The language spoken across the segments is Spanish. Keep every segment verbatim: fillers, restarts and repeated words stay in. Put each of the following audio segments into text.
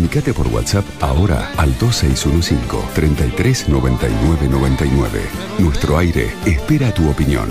Comunicate por WhatsApp ahora al dos seis uno cinco, treinta y tres, noventa y nueve, noventa y nueve. Nuestro aire espera tu opinión.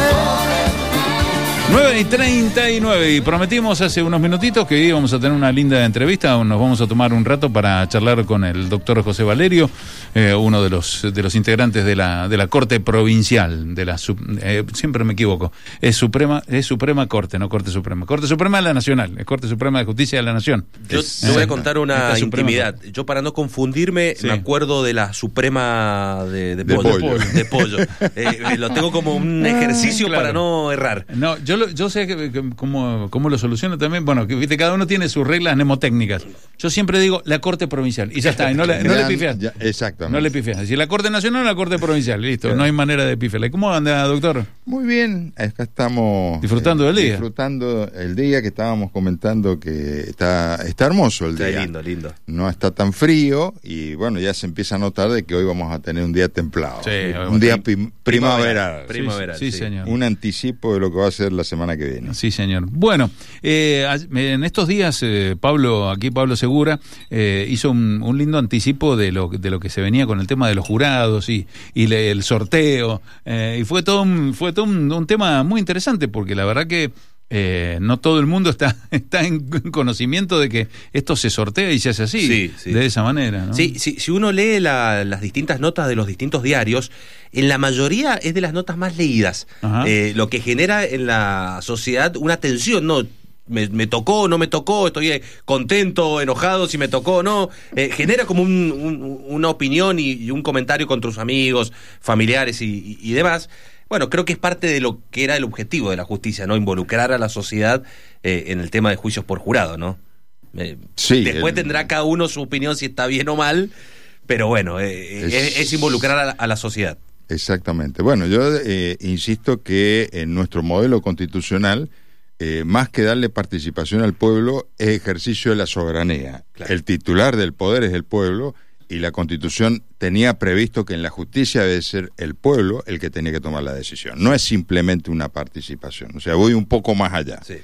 nueve y treinta y nueve, y prometimos hace unos minutitos que íbamos a tener una linda entrevista. Nos vamos a tomar un rato para charlar con el doctor José Valerio, eh, uno de los de los integrantes de la de la Corte Provincial, de la eh, siempre me equivoco, es Suprema es Suprema Corte, no Corte Suprema, Corte Suprema de la Nacional, es Corte Suprema de Justicia de la Nación. Yo es, te voy a contar una intimidad. Corte. Yo, para no confundirme, sí. me acuerdo de la Suprema de, de, de pollo, pollo. De pollo. eh, lo tengo como un ejercicio claro. para no errar. No, yo lo, yo sé que, que, cómo, cómo lo soluciono también. Bueno, que viste, cada uno tiene sus reglas mnemotécnicas. Yo siempre digo la Corte Provincial y ya está, y no le, no le pifias. Ya, exactamente. No le pifias. Si la Corte Nacional o la Corte Provincial, listo, claro. No hay manera de pifiarle. ¿Cómo anda, doctor? Muy bien, acá estamos disfrutando eh, del día. Disfrutando el día, que estábamos comentando que está, está hermoso el está día. Lindo, lindo. No está tan frío y bueno, ya se empieza a notar de que hoy vamos a tener un día templado. Sí, un día prim- primaveral. Primaveral. Sí, sí, sí, señor. Un anticipo de lo que va a ser la semana que viene. Sí, señor. Bueno, eh, en estos días eh, Pablo, aquí Pablo Segura, eh, hizo un, un lindo anticipo de lo, de lo que se venía con el tema de los jurados y, y le, el sorteo, eh, y fue todo, un, fue todo un, un tema muy interesante, porque la verdad que Eh, no todo el mundo está, está en conocimiento de que esto se sortea y se hace así, sí, sí. de esa manera, ¿no? Sí, sí, si uno lee la, las distintas notas de los distintos diarios, en la mayoría es de las notas más leídas, eh, lo que genera en la sociedad una tensión, ¿no? Me, me tocó, no me tocó, estoy contento, enojado, si me tocó o no, eh, genera como un, un, una opinión y, y un comentario con tus amigos, familiares y, y, y demás. Bueno, creo que es parte de lo que era el objetivo de la justicia, ¿no? Involucrar a la sociedad eh, en el tema de juicios por jurado, ¿no? Eh, sí, después el... tendrá cada uno su opinión si está bien o mal, pero bueno, eh, es... Es, es involucrar a la, a la sociedad. Exactamente. Bueno, yo eh, insisto que en nuestro modelo constitucional, eh, más que darle participación al pueblo, es ejercicio de la soberanía. Claro. El titular del poder es el pueblo, y la Constitución tenía previsto que en la justicia debe ser el pueblo el que tenía que tomar la decisión. No es simplemente una participación. O sea, voy un poco más allá. Sí.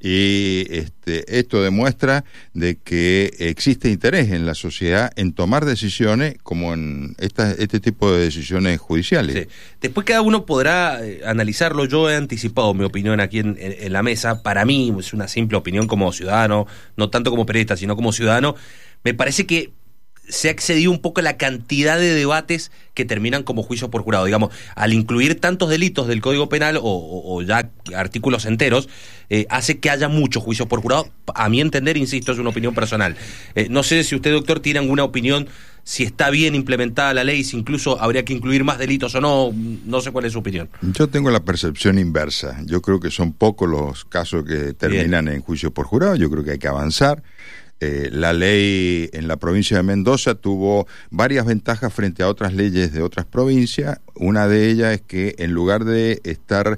Y este, esto demuestra de que existe interés en la sociedad en tomar decisiones como en esta, este tipo de decisiones judiciales. Sí. Después cada uno podrá eh, analizarlo. Yo he anticipado mi opinión aquí en, en, en la mesa. Para mí es una simple opinión como ciudadano, no tanto como periodista, sino como ciudadano. Me parece que se ha excedido un poco la cantidad de debates que terminan como juicios por jurado. Digamos, al incluir tantos delitos del Código Penal o, o, o ya artículos enteros, eh, hace que haya muchos juicios por jurado. A mi entender, insisto, es una opinión personal. Eh, no sé si usted, doctor, tiene alguna opinión, si está bien implementada la ley, si incluso habría que incluir más delitos o no. No sé cuál es su opinión. Yo tengo la percepción inversa. Yo creo que son pocos los casos que terminan bien en juicio por jurado. Yo creo que hay que avanzar. Eh, la ley en la provincia de Mendoza tuvo varias ventajas frente a otras leyes de otras provincias. Una de ellas es que en lugar de estar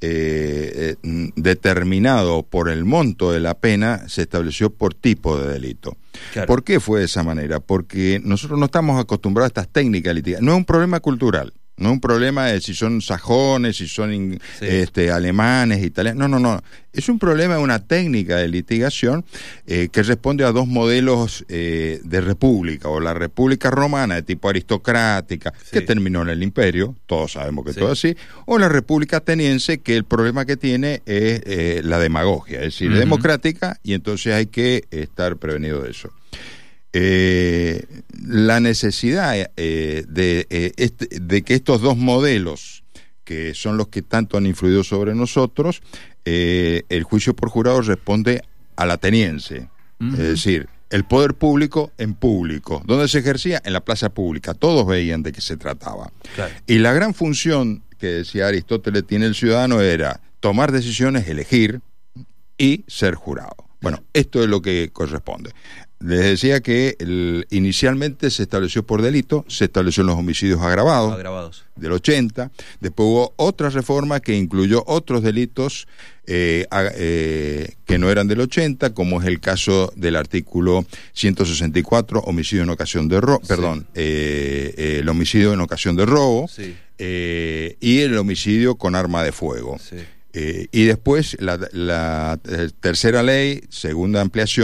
eh, eh, determinado por el monto de la pena, se estableció por tipo de delito. Claro. ¿Por qué fue de esa manera? Porque nosotros no estamos acostumbrados a estas técnicas litigatorias. No es un problema cultural. No es un problema de si son sajones, si son in, sí. este, alemanes, italianos. No, no, no. Es un problema de una técnica de litigación eh, que responde a dos modelos eh, de república, o la república romana de tipo aristocrática, sí. que terminó en el imperio, todos sabemos que sí. todo así, o la república ateniense, que el problema que tiene es eh, la demagogia, es decir, uh-huh. democrática, y entonces hay que estar prevenido de eso. Eh, la necesidad eh, de, eh, este, de que estos dos modelos, que son los que tanto han influido sobre nosotros, eh, el juicio por jurado responde al ateniense, uh-huh. es decir, el poder público en público. ¿Dónde se ejercía? En la plaza pública. Todos veían de qué se trataba. Claro. Y la gran función que decía Aristóteles tiene el ciudadano era tomar decisiones, elegir y ser jurado. Bueno, esto es lo que corresponde. Les decía que el, inicialmente se estableció por delito, se estableció en los homicidios agravados, agravados. del ochenta, después hubo otra reforma que incluyó otros delitos eh, eh, que no eran del ochenta, como es el caso del artículo ciento sesenta y cuatro, homicidio en ocasión de robo, sí. perdón, eh, eh, el homicidio en ocasión de robo, sí. eh, y el homicidio con arma de fuego. Sí. Eh, y después la, la tercera ley, segunda ampliación,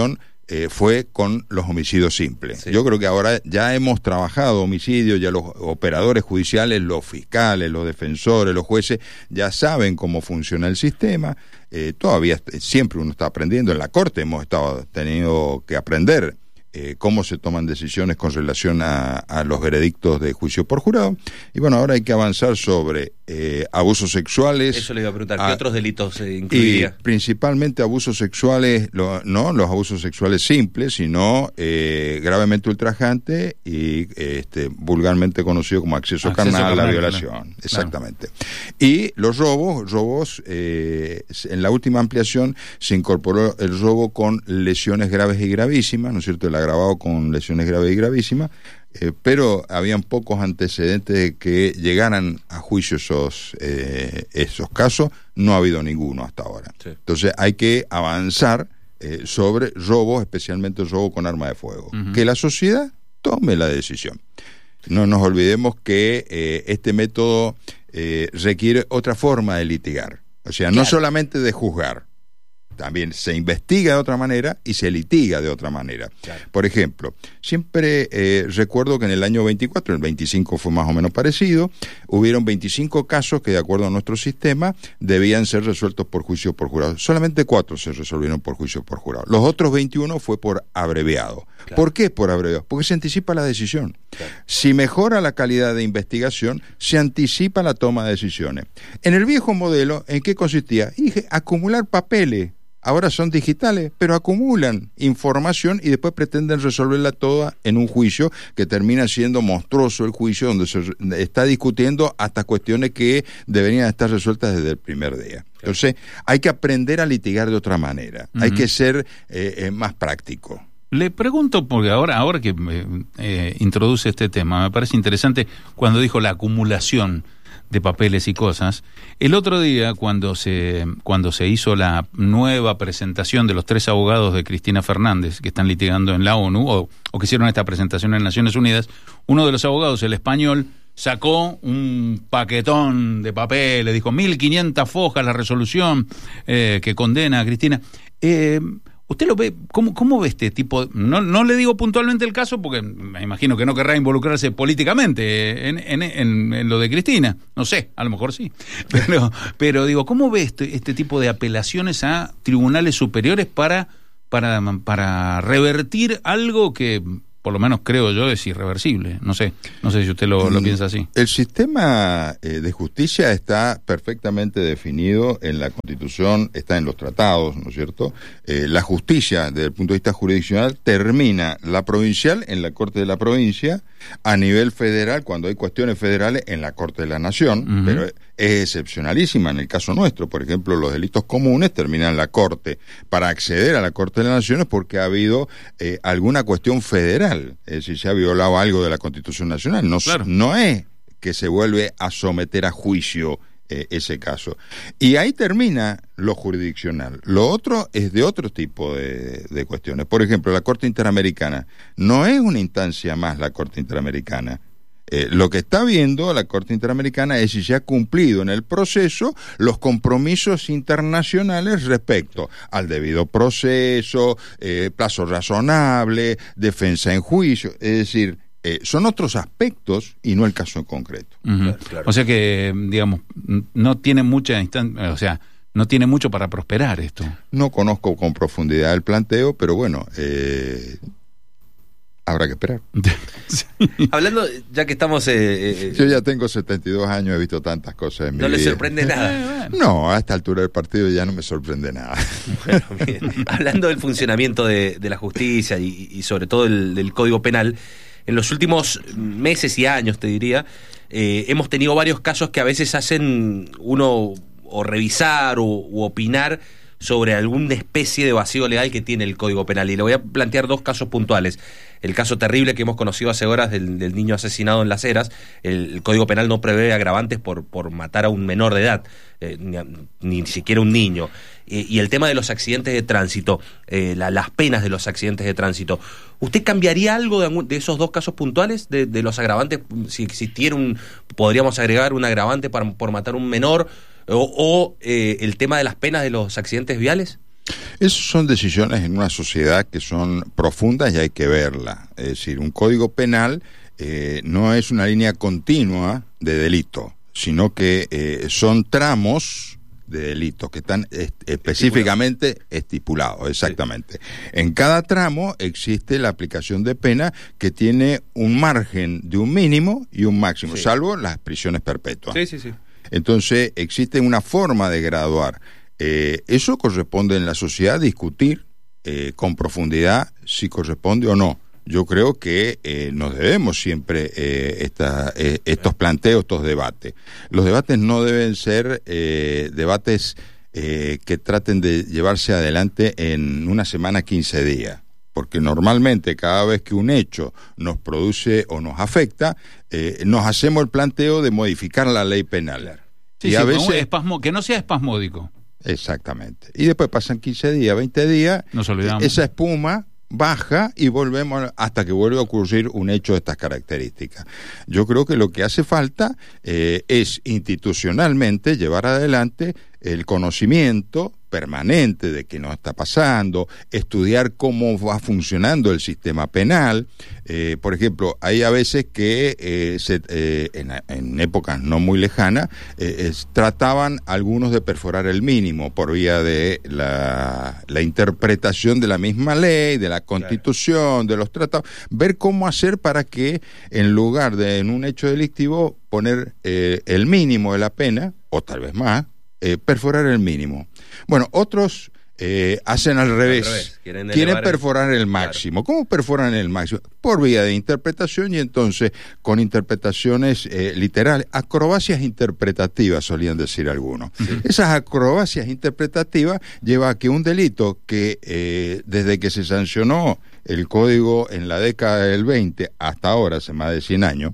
eh, fue con los homicidios simples. Sí. Yo creo que ahora ya hemos trabajado homicidios, ya los operadores judiciales, los fiscales, los defensores, los jueces, ya saben cómo funciona el sistema. Eh, todavía siempre uno está aprendiendo. En la Corte hemos estado tenido que aprender Eh, cómo se toman decisiones con relación a, a los veredictos de juicio por jurado. Y bueno, ahora hay que avanzar sobre eh, abusos sexuales. Eso le iba a preguntar, ¿qué a, otros delitos se incluiría? Y principalmente abusos sexuales, lo, no los abusos sexuales simples, sino eh, gravemente ultrajante y este, vulgarmente conocido como acceso, acceso carnal, carnal, la violación. Claro. Exactamente. Claro. Y los robos, robos eh, en la última ampliación se incorporó el robo con lesiones graves y gravísimas, ¿no es cierto?, el agravado con lesiones graves y gravísimas, eh, pero habían pocos antecedentes de que llegaran a juicio esos, eh, esos casos, no ha habido ninguno hasta ahora. Sí. Entonces hay que avanzar eh, sobre robos, especialmente el robo con arma de fuego. Uh-huh. Que la sociedad tome la decisión. No nos olvidemos que eh, este método eh, requiere otra forma de litigar, o sea, claro, no solamente de juzgar. También se investiga de otra manera y se litiga de otra manera. Claro. Por ejemplo, siempre eh, recuerdo que en el año veinticuatro, el veinticinco fue más o menos parecido, hubieron veinticinco casos que de acuerdo a nuestro sistema debían ser resueltos por juicio por jurado. Solamente cuatro se resolvieron por juicio por jurado. Los otros veintiuno fue por abreviado. Claro. ¿Por qué por abreviado? Porque se anticipa la decisión. Claro. Si mejora la calidad de investigación, se anticipa la toma de decisiones. En el viejo modelo, ¿en qué consistía? Dije, acumular papeles. Ahora son digitales, pero acumulan información y después pretenden resolverla toda en un juicio que termina siendo monstruoso el juicio, donde se está discutiendo hasta cuestiones que deberían estar resueltas desde el primer día. Entonces, hay que aprender a litigar de otra manera, uh-huh. hay que ser eh, eh, más práctico. Le pregunto, porque ahora, ahora que eh, introduce este tema, me parece interesante cuando dijo la acumulación de papeles y cosas. El otro día, cuando se cuando se hizo la nueva presentación de los tres abogados de Cristina Fernández, que están litigando en la ONU, o, o que hicieron esta presentación en Naciones Unidas, uno de los abogados, el español, sacó un paquetón de papeles, dijo mil quinientas fojas la resolución eh, que condena a Cristina. Eh, ¿Usted lo ve? ¿Cómo, cómo ve este tipo? No, no le digo puntualmente el caso porque me imagino que no querrá involucrarse políticamente en, en, en, en lo de Cristina. No sé, a lo mejor sí. Pero, pero digo, ¿cómo ve este, este tipo de apelaciones a tribunales superiores para, para, para revertir algo que, por lo menos creo yo, es irreversible? No sé, no sé si usted lo, lo piensa así. El sistema eh, de justicia está perfectamente definido en la Constitución, está en los tratados, ¿no es cierto? Eh, la justicia, desde el punto de vista jurisdiccional, termina la provincial en la Corte de la Provincia, a nivel federal, cuando hay cuestiones federales, en la Corte de la Nación, uh-huh. pero es excepcionalísima en el caso nuestro. Por ejemplo, los delitos comunes terminan en la Corte. Para acceder a la Corte de la Nación es porque ha habido eh, alguna cuestión federal, es decir, se ha violado algo de la Constitución Nacional. No, claro. no es que se vuelve a someter a juicio eh, ese caso. Y ahí termina lo jurisdiccional. Lo otro es de otro tipo de, de cuestiones. Por ejemplo, la Corte Interamericana no es una instancia más la Corte Interamericana. Eh, lo que está viendo la Corte Interamericana es si se ha cumplido en el proceso los compromisos internacionales respecto al debido proceso, eh, plazo razonable, defensa en juicio, es decir, eh, son otros aspectos y no el caso en concreto. Uh-huh. Claro, claro. O sea que, digamos, no tiene mucha instancia, o sea, no tiene mucho para prosperar esto. No conozco con profundidad el planteo, pero bueno, eh, habrá que esperar. Sí. Hablando, ya que estamos... Eh, eh, Yo ya tengo setenta y dos años, he visto tantas cosas en mi vida. ¿No le sorprende eh, nada? No, a esta altura del partido ya no me sorprende nada. Bueno, bien. Hablando del funcionamiento de, de la justicia y, y sobre todo el, del Código Penal, en los últimos meses y años, te diría, eh, hemos tenido varios casos que a veces hacen uno o revisar o u opinar sobre alguna especie de vacío legal que tiene el Código Penal. Y le voy a plantear dos casos puntuales. El caso terrible que hemos conocido hace horas del, del niño asesinado en Las Heras. El, el Código Penal no prevé agravantes por, por matar a un menor de edad, eh, ni, ni siquiera un niño. Eh, y el tema de los accidentes de tránsito, eh, la, las penas de los accidentes de tránsito. ¿Usted cambiaría algo de, de esos dos casos puntuales, de, de los agravantes? Si existiera un, podríamos agregar un agravante para, por matar a un menor, o, o eh, el tema de las penas de los accidentes viales. Esas son decisiones en una sociedad que son profundas y hay que verla. Es decir, un código penal eh, no es una línea continua de delito, sino que eh, son tramos de delitos que están est- específicamente estipulados, exactamente. Sí. En cada tramo existe la aplicación de pena que tiene un margen de un mínimo y un máximo, sí. salvo las prisiones perpetuas. Sí, sí, sí. Entonces existe una forma de graduar. Eh, eso corresponde en la sociedad discutir eh, con profundidad si corresponde o no. Yo creo que eh, nos debemos siempre eh, esta, eh, estos planteos, estos debates. Los debates no deben ser eh, debates eh, que traten de llevarse adelante en una semana, quince días. Porque normalmente cada vez que un hecho nos produce o nos afecta, eh, nos hacemos el planteo de modificar la ley penal. Claro. Sí, y sí, a veces espasmo, que no sea espasmódico. Exactamente. Y después pasan quince días, veinte días, nos olvidamos. Esa espuma baja y volvemos hasta que vuelve a ocurrir un hecho de estas características. Yo creo que lo que hace falta eh, es institucionalmente llevar adelante el conocimiento permanente de qué nos está pasando, estudiar cómo va funcionando el sistema penal. Eh, por ejemplo, hay a veces que eh, se, eh, en, en épocas no muy lejanas eh, es, trataban algunos de perforar el mínimo por vía de la, la interpretación de la misma ley, de la Constitución, claro. de los tratados, ver cómo hacer para que en lugar de en un hecho delictivo poner eh, el mínimo de la pena, o tal vez más, Eh, perforar el mínimo. Bueno, otros eh, hacen al revés, al revés. quieren, quieren perforar el, el máximo. Claro. ¿Cómo perforan el máximo? Por vía de interpretación, y entonces con interpretaciones eh, literales, acrobacias interpretativas solían decir algunos. Sí. Esas acrobacias interpretativas lleva a que un delito que eh, desde que se sancionó el código en la década del veinte hasta ahora, hace más de cien años,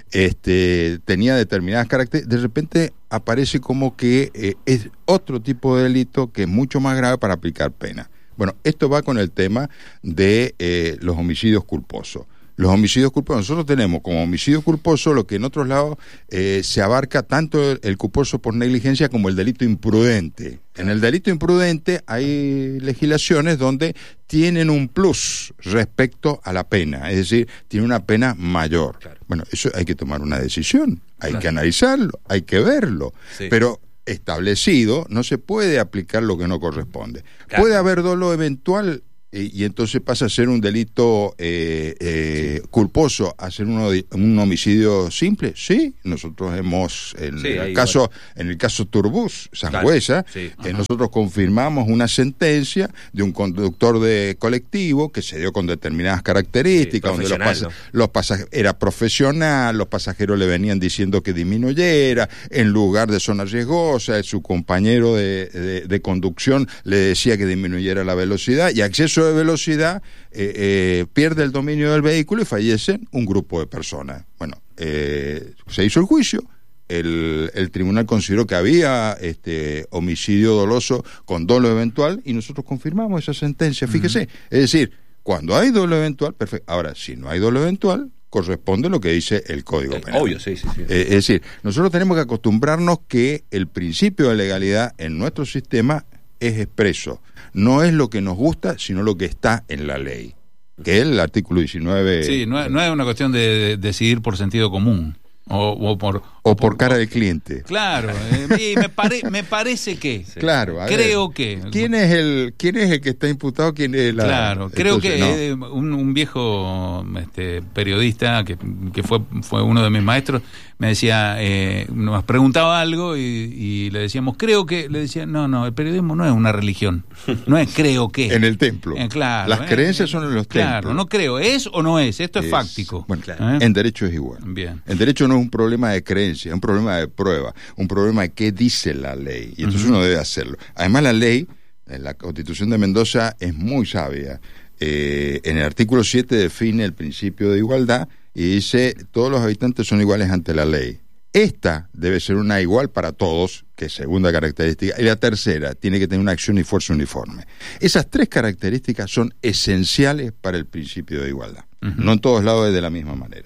este, tenía determinadas características, de repente aparece como que eh, es otro tipo de delito que es mucho más grave para aplicar pena. Bueno, esto va con el tema de eh, los homicidios culposos. Los homicidios culposos, nosotros tenemos como homicidio culposo lo que en otros lados eh, se abarca tanto el, el culposo por negligencia como el delito imprudente. En el delito imprudente hay legislaciones donde tienen un plus respecto a la pena, es decir, tiene una pena mayor. Claro. Bueno, eso hay que tomar una decisión, hay claro. que analizarlo, hay que verlo, sí. pero establecido no se puede aplicar lo que no corresponde. Claro. Puede haber dolo eventual y entonces pasa a ser un delito eh, eh, sí. culposo, a ser uno, un homicidio simple. Sí, nosotros hemos, en sí, el caso bueno. en el caso Turbus, Sangüesa, claro. sí. eh, nosotros confirmamos una sentencia de un conductor de colectivo que se dio con determinadas características, sí, donde los, pas- ¿no? los pasajeros era profesional, los pasajeros le venían diciendo que disminuyera, en lugar de zona riesgosa, su compañero de, de, de conducción le decía que disminuyera la velocidad, y acceso de velocidad, eh, eh, pierde el dominio del vehículo y fallecen un grupo de personas. Bueno, eh, se hizo el juicio, el, el tribunal consideró que había este homicidio doloso con dolo eventual y nosotros confirmamos esa sentencia, fíjese. Uh-huh. Es decir, cuando hay dolo eventual, perfecto. Ahora, si no hay dolo eventual, corresponde lo que dice el Código Penal. Obvio, sí, sí, sí. Eh, es decir, nosotros tenemos que acostumbrarnos que el principio de legalidad en nuestro sistema es expreso. No es lo que nos gusta, sino lo que está en la ley, que es el artículo diecinueve. Sí, no es, no es una cuestión de, de decidir por sentido común. O, o por o, o por, por cara o, del cliente. Claro, eh, y me, pare, me parece que sí. claro, a creo ver, que quién es el quién es el que está imputado, quién es la. Claro, creo entonces, que no. eh, un, un viejo este, periodista que, que fue fue uno de mis maestros me decía, eh, nos preguntaba algo y, y le decíamos creo que, le decía no no el periodismo no es una religión, no es creo que en el templo. Eh, claro, las eh, creencias son en los claro, templos. Claro, no creo, es o no es, esto es, es fáctico. Bueno, claro. ¿Eh? En derecho es igual. Bien. En derecho no es un problema de creencia, es un problema de prueba, un problema de qué dice la ley, y entonces uh-huh. uno debe hacerlo. Además la ley, en la Constitución de Mendoza, es muy sabia. Eh, en el artículo siete define el principio de igualdad y dice todos los habitantes son iguales ante la ley. Esta debe ser una igual para todos, que es segunda característica, y la tercera, tiene que tener una acción y fuerza uniforme. Esas tres características son esenciales para el principio de igualdad. Uh-huh. No en todos lados es de la misma manera.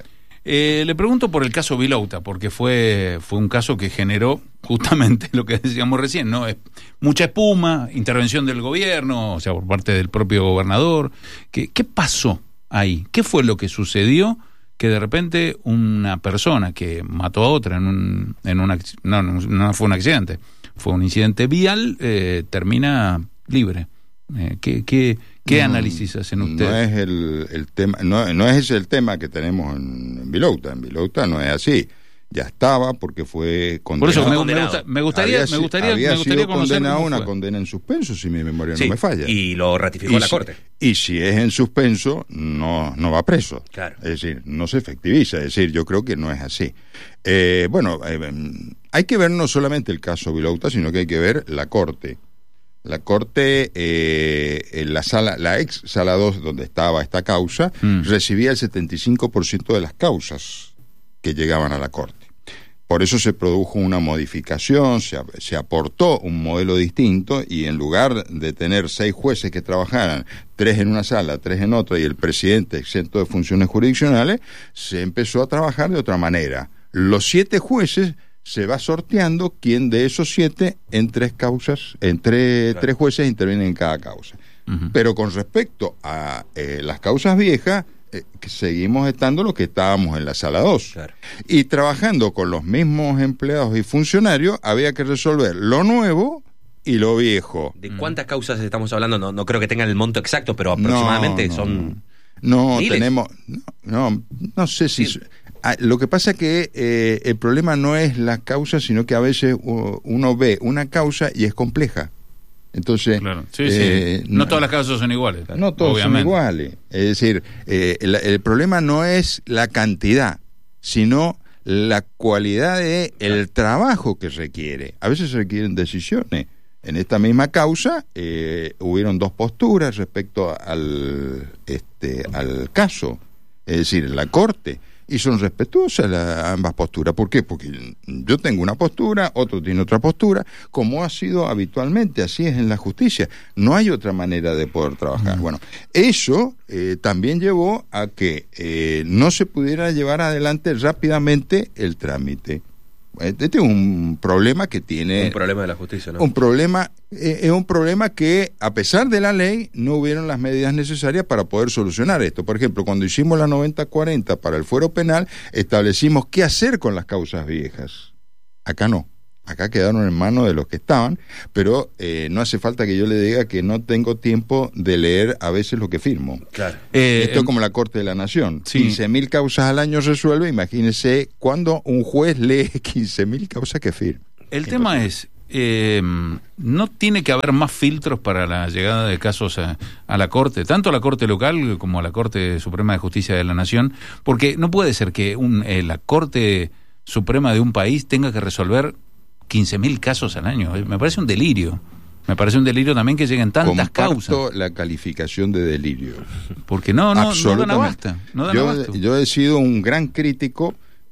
Eh, le pregunto por el caso Vilouta, porque fue, fue un caso que generó justamente lo que decíamos recién, ¿no? Mucha espuma, intervención del gobierno, o sea, por parte del propio gobernador. ¿Qué, qué pasó ahí? ¿Qué fue lo que sucedió que de repente una persona que mató a otra en un... En un no, no fue un accidente, fue un incidente vial, eh, termina libre? Eh, ¿Qué, qué, qué no, análisis hacen ustedes? No es el, el tema, no, no es ese el tema que tenemos en, en Vilouta. En Vilouta no es así. Ya estaba porque fue condenado. Por eso me, me, gusta, me gustaría, había, me gustaría, había me gustaría sido conocer condenado una fue. condena en suspenso, si mi memoria sí, no me falla. Y lo ratificó y la si, Corte. Y si es en suspenso, no, no va preso. Claro. Es decir, no se efectiviza. Es decir, yo creo que no es así. Eh, bueno, eh, hay que ver no solamente el caso Vilouta, sino que hay que ver la Corte. La Corte, eh, en la sala, la ex sala dos donde estaba esta causa, mm. recibía el setenta y cinco por ciento de las causas que llegaban a la Corte. Por eso se produjo una modificación, se, se aportó un modelo distinto y en lugar de tener seis jueces que trabajaran, tres en una sala, tres en otra y el presidente exento de funciones jurisdiccionales, se empezó a trabajar de otra manera. Los siete jueces se va sorteando quién de esos siete en tres causas, en tres, claro. tres jueces intervienen en cada causa. Uh-huh. Pero con respecto a eh, las causas viejas, eh, que seguimos estando los que estábamos en la sala dos. Claro. Y trabajando con los mismos empleados y funcionarios, había que resolver lo nuevo y lo viejo. ¿De cuántas causas estamos hablando? No, no creo que tengan el monto exacto, pero aproximadamente no, no, son... No, ¿miles? tenemos... No, no, no sé si... Sí. Ah, lo que pasa es que eh, el problema no es la causa, sino que a veces uh, uno ve una causa y es compleja. Entonces, claro. sí, eh, sí. no, no todas las causas son iguales. No todas obviamente. son iguales. Es decir, eh, el, el problema no es la cantidad, sino la cualidad de el trabajo que requiere. A veces se requieren decisiones. En esta misma causa eh, hubieron dos posturas respecto al, este, al caso. Es decir, en la Corte. Y son respetuosas la, ambas posturas. ¿Por qué? Porque yo tengo una postura, otro tiene otra postura, como ha sido habitualmente, así es en la justicia. No hay otra manera de poder trabajar. Mm. Bueno, eso eh, también llevó a que eh, no se pudiera llevar adelante rápidamente el trámite. Este es un problema que tiene... Un problema de la justicia, ¿no? Un problema, eh, es un problema que, a pesar de la ley, no hubieron las medidas necesarias para poder solucionar esto. Por ejemplo, cuando hicimos la noventa cuarenta para el fuero penal, establecimos qué hacer con las causas viejas. Acá no. Acá quedaron en manos de los que estaban, pero eh, no hace falta que yo le diga que no tengo tiempo de leer a veces lo que firmo. Claro. Eh, Esto es como la Corte de la Nación. Sí. quince mil causas al año resuelve, imagínese cuando un juez lee quince mil causas que firma. El Imposible. tema es, eh, no tiene que haber más filtros para la llegada de casos a, a la Corte, tanto a la Corte local como a la Corte Suprema de Justicia de la Nación, porque no puede ser que un, eh, la Corte Suprema de un país tenga que resolver quince mil casos al año. Me parece un delirio. Me parece un delirio también que lleguen tantas Comparto causas. la calificación de delirio. Porque no, no, no dan abasto. No dan yo, abasto. yo he sido un gran crítico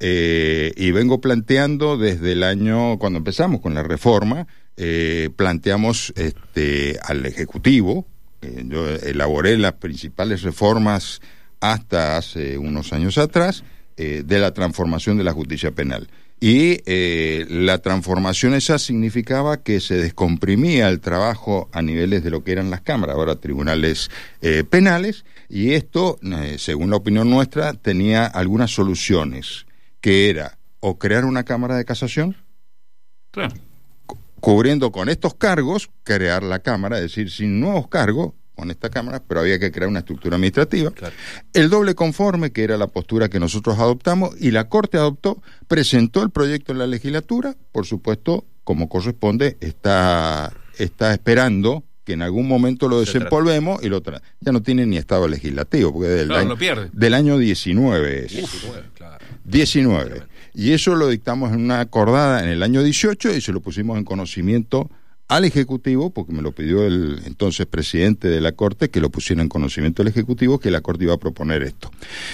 eh, y vengo planteando desde el año, cuando empezamos con la reforma, eh, planteamos este, al Ejecutivo, eh, yo elaboré las principales reformas hasta hace unos años atrás, eh, de la transformación de la justicia penal. Y eh, la transformación esa significaba que se descomprimía el trabajo a niveles de lo que eran las cámaras, ahora tribunales eh, penales, y esto, eh, según la opinión nuestra, tenía algunas soluciones, que era o crear una cámara de casación, claro. cu- cubriendo con estos cargos, crear la cámara, es decir, sin nuevos cargos, con esta Cámara, pero había que crear una estructura administrativa. Claro. El doble conforme, que era la postura que nosotros adoptamos, y la Corte adoptó, presentó el proyecto en la legislatura, por supuesto, como corresponde, está, está esperando que en algún momento lo desempolvemos y lo tra- ya no tiene ni estado legislativo, porque del, claro, año, lo pierde. del año diecinueve es. diecinueve, claro. diecinueve. Y eso lo dictamos en una acordada en el año dieciocho y se lo pusimos en conocimiento al Ejecutivo, porque me lo pidió el entonces presidente de la Corte, que lo pusiera en conocimiento del Ejecutivo, que la Corte iba a proponer esto.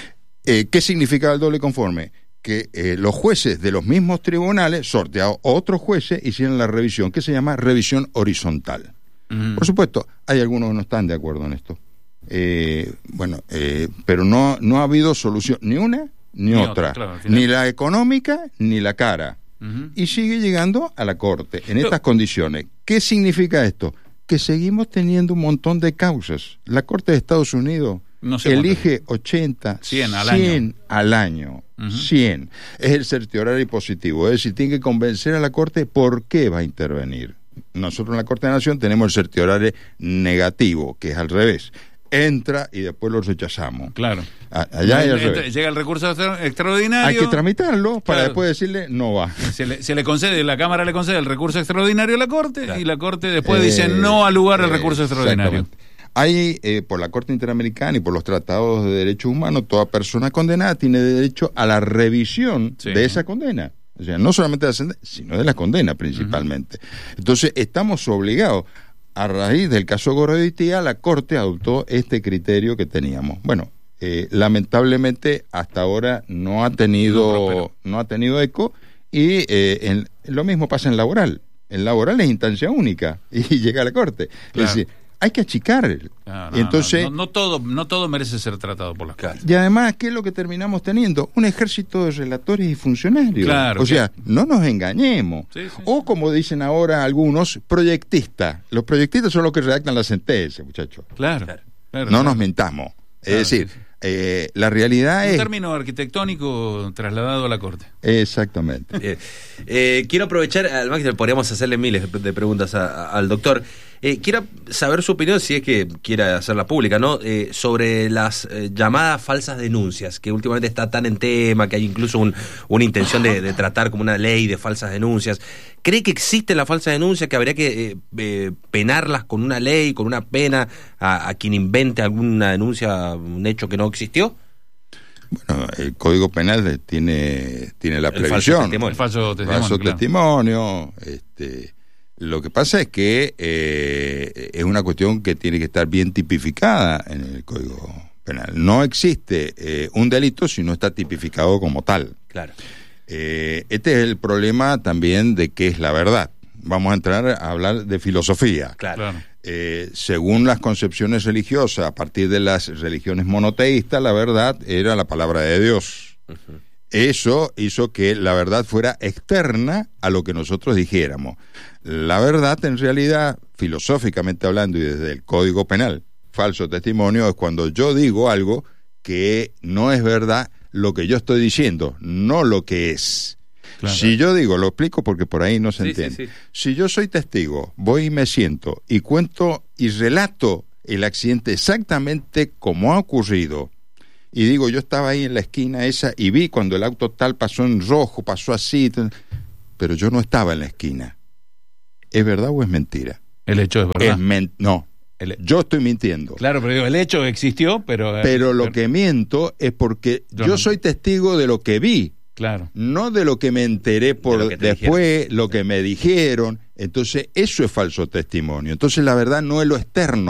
Eh, ¿Qué significaba el doble conforme? Que eh, los jueces de los mismos tribunales, sorteados otros jueces, hicieran la revisión, que se llama revisión horizontal. Uh-huh. Por supuesto, hay algunos que no están de acuerdo en esto. Eh, bueno, eh, pero no, no ha habido solución, ni una ni, ni otra, otra claro, ni la económica ni la cara. Uh-huh. Y sigue llegando a la Corte en estas Pero, condiciones. ¿Qué significa esto? Que seguimos teniendo un montón de causas. La Corte de Estados Unidos no elige ochenta, cien al cien año. Al año. Uh-huh. cien. Es el certiorario positivo. Es decir, tiene que convencer a la Corte por qué va a intervenir. Nosotros en la Corte de la Nación tenemos el certiorario negativo, que es al revés. Entra y después lo rechazamos. Claro. A, allá hay al revés. Llega el recurso extraordinario. Hay que tramitarlo para claro. después decirle no va. Se le, se le concede, la Cámara le concede el recurso extraordinario a la Corte claro. y la Corte después eh, dice no al lugar al eh, recurso extraordinario. Hay, eh, por la Corte Interamericana y por los tratados de derechos humanos, toda persona condenada tiene derecho a la revisión sí. de esa condena. O sea, no solamente de la sentencia, sino de la condena principalmente. Uh-huh. Entonces, estamos obligados. A raíz del caso Goroitía, la Corte adoptó este criterio que teníamos. Bueno, eh, lamentablemente hasta ahora no ha tenido no, no ha tenido eco y eh, en, lo mismo pasa en laboral. En laboral es instancia única y llega a la Corte. Claro. Es decir, hay que achicar. No, no, entonces, no, no, no todo no todo merece ser tratado por las Cortes. Y además, ¿qué es lo que terminamos teniendo? Un ejército de relatores y funcionarios. Claro, o sea, claro. no nos engañemos. Sí, sí, o como dicen ahora algunos, proyectistas. Los proyectistas son los que redactan la sentencia, muchachos. Claro. claro, claro no claro. nos mentamos. Claro, es decir, sí, sí. Eh, la realidad un es... Un término arquitectónico trasladado a la Corte. Exactamente. eh, eh, quiero aprovechar, además que podríamos hacerle miles de preguntas a, a, al doctor. Eh, quiero saber su opinión, si es que quiera hacerla pública, ¿no? Eh, sobre las eh, llamadas falsas denuncias, que últimamente está tan en tema, que hay incluso un, una intención de, de tratar como una ley de falsas denuncias. ¿Cree que existe la falsa denuncia, que habría que eh, eh, penarlas con una ley, con una pena a, a quien invente alguna denuncia, un hecho que no existió? Bueno, el Código Penal tiene, tiene la previsión. El falso testimonio. El falso testimonio, falso claro. testimonio este... Lo que pasa es que eh, es una cuestión que tiene que estar bien tipificada en el Código Penal. No existe eh, un delito si no está tipificado como tal. Claro. Eh, este es el problema también de qué es la verdad. Vamos a entrar a hablar de filosofía. Claro. Eh, según las concepciones religiosas, a partir de las religiones monoteístas, la verdad era la palabra de Dios. Uh-huh. Eso hizo que la verdad fuera externa a lo que nosotros dijéramos. La verdad, en realidad, filosóficamente hablando y desde el Código Penal, falso testimonio es cuando yo digo algo que no es verdad lo que yo estoy diciendo, no lo que es. Claro. Si yo digo, lo explico porque por ahí no se sí, entiende. Sí, sí. Si yo soy testigo, voy y me siento y cuento y relato el accidente exactamente como ha ocurrido, y digo, yo estaba ahí en la esquina esa y vi cuando el auto tal pasó en rojo, pasó así, pero yo no estaba en la esquina. ¿Es verdad o es mentira? El hecho es verdad. Es men- no, el, yo estoy mintiendo. Claro, pero digo, el hecho existió, pero... Pero lo que miento es porque yo, yo no. soy testigo de lo que vi. Claro. No de lo que me enteré por de lo después, dijeron. Lo que me dijeron. Entonces, eso es falso testimonio. Entonces, la verdad no es lo externo.